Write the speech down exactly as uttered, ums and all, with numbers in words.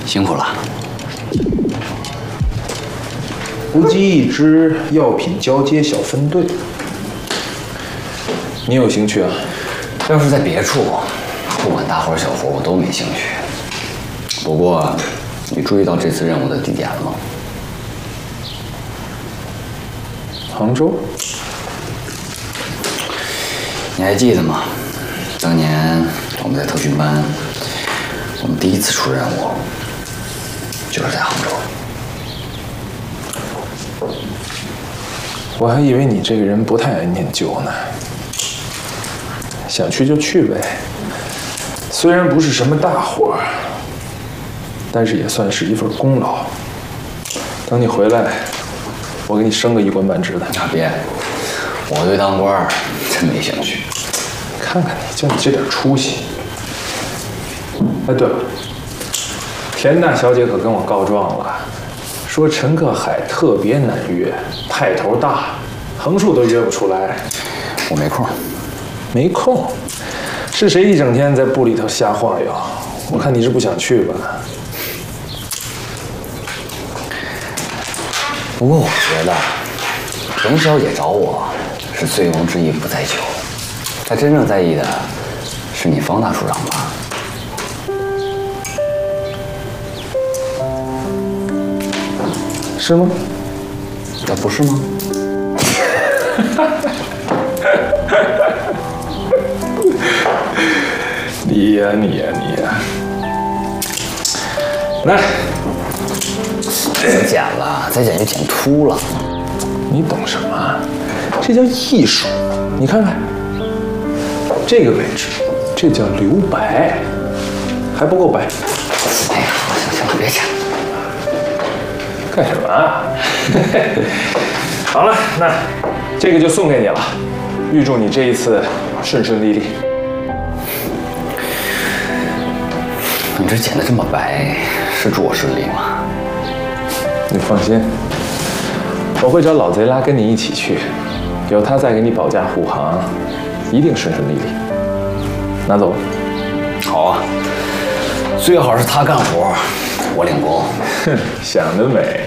辛苦了。 伏击一支药品交接小分队，你有兴趣啊？ 要是在别处，不管大活小活，我都没兴趣。不过，你注意到这次任务的地点了吗？ 杭州。 你还记得吗？当年我们在特训班，我们第一次出任务，就是在杭州。 我还以为你这个人不太爱念旧呢。想去就去呗，虽然不是什么大活，但是也算是一份功劳。等你回来，我给你升个一官半职的。 啊，别，我对当官真没兴趣。 看看你，就你这点出息。哎，对了，田大小姐可跟我告状了。说陈克海特别难约，派头大，横竖都约不出来。 我没空， 没空，是谁一整天在部里头瞎晃悠？我看你是不想去吧？ 不过我觉得，董小姐找我是醉翁之意不在酒，她真正在意的是你方大处长吧？ 是吗？ 那不是吗？ 你呀你呀你呀！来， 别剪了，再剪就剪秃了。 你懂什么？这叫艺术。你看看这个位置，这叫留白，还不够白。 哎呀，行行了，别剪了。 干什么啊？好了，那这个就送给你了，预祝你这一次顺顺利利。 你这剪得这么白，是祝我顺利吗？ 你放心，我会找老贼拉跟你一起去，有他在给你保驾护航，一定顺顺利利。拿走吧。 好啊，最好是他干活，我领功。 哼，想得美。